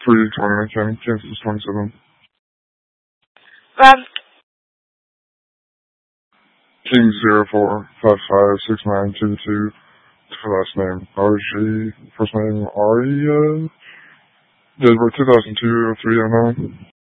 329 Kansas 27. Rob? King 04556922. Last name RG. First name Ari. Date of birth 2002 0309.